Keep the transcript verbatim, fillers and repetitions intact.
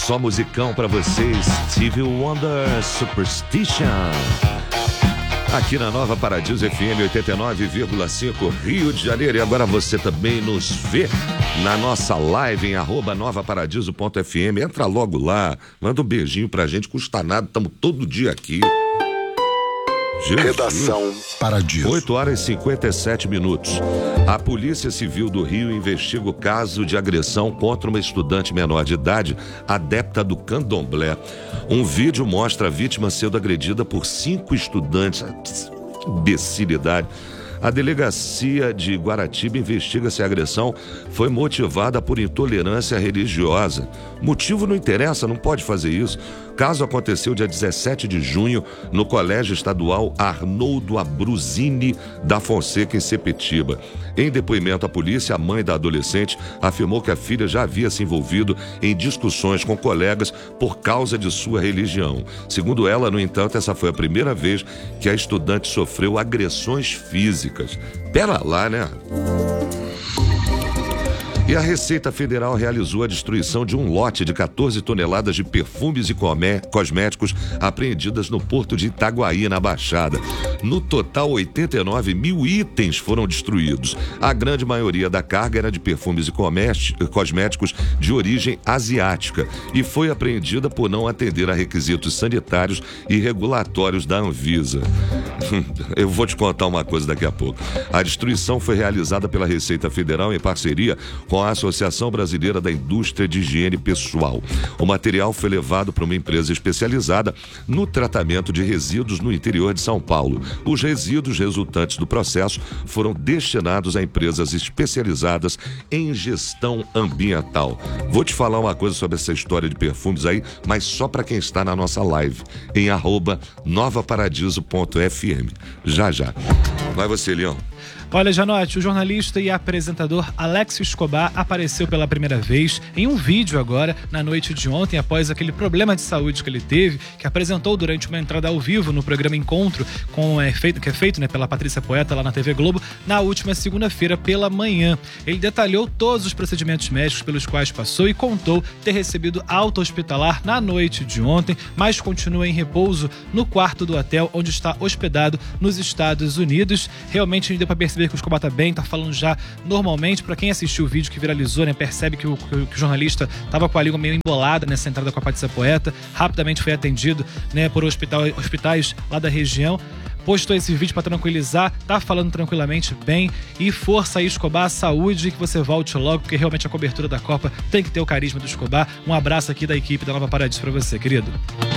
Só musicão pra vocês. Stevie Wonder, Superstition. Aqui na Nova Paradiso F M oitenta e nove vírgula cinco, Rio de Janeiro. E agora você também nos vê na nossa live em arroba nova paradiso ponto f m. Entra logo lá, manda um beijinho pra gente, custa nada, estamos todo dia aqui. Jesus. Redação Paradiso. oito horas e cinquenta e sete minutos. A Polícia Civil do Rio investiga o caso de agressão contra uma estudante menor de idade, adepta do candomblé. Um vídeo mostra a vítima sendo agredida por cinco estudantes. Que imbecilidade. A delegacia de Guaratiba investiga se a agressão foi motivada por intolerância religiosa. Motivo não interessa, não pode fazer isso. O caso aconteceu dia dezessete de junho no Colégio Estadual Arnoldo Abruzini da Fonseca, em Sepetiba. Em depoimento à polícia, a mãe da adolescente afirmou que a filha já havia se envolvido em discussões com colegas por causa de sua religião. Segundo ela, no entanto, essa foi a primeira vez que a estudante sofreu agressões físicas. Pera lá, né? E a Receita Federal realizou a destruição de um lote de quatorze toneladas de perfumes e cosméticos apreendidas no porto de Itaguaí, na Baixada. No total, oitenta e nove mil itens foram destruídos. A grande maioria da carga era de perfumes e cosméticos de origem asiática e foi apreendida por não atender a requisitos sanitários e regulatórios da Anvisa. Eu vou te contar uma coisa daqui a pouco. A destruição foi realizada pela Receita Federal em parceria com a Associação Brasileira da Indústria de Higiene Pessoal. O material foi levado para uma empresa especializada no tratamento de resíduos no interior de São Paulo. Os resíduos resultantes do processo foram destinados a empresas especializadas em gestão ambiental. Vou te falar uma coisa sobre essa história de perfumes aí, mas só para quem está na nossa live, em arroba nova paradiso ponto f m. Já, já. Vai você, Leão. Olha, Janote, o jornalista e apresentador Alex Escobar apareceu pela primeira vez em um vídeo agora, na noite de ontem, após aquele problema de saúde que ele teve, que apresentou durante uma entrada ao vivo no programa Encontro, com, é, feito, que é feito né, pela Patrícia Poeta lá na T V Globo, na última segunda-feira pela manhã. Ele detalhou todos os procedimentos médicos pelos quais passou e contou ter recebido alta hospitalar na noite de ontem, mas continua em repouso no quarto do hotel onde está hospedado nos Estados Unidos. Realmente deu para perceber que o Escobar tá bem, tá falando já normalmente. Pra quem assistiu o vídeo que viralizou, né, percebe que o, que o jornalista tava com a língua meio embolada nessa entrada com a Patrícia Poeta. Rapidamente foi atendido, né, por hospital, hospitais lá da região. Postou esse vídeo pra tranquilizar, tá falando tranquilamente bem. E força aí, Escobar, saúde, que você volte logo, porque realmente a cobertura da Copa tem que ter o carisma do Escobar. Um abraço aqui da equipe da Nova Paradiso pra você, querido.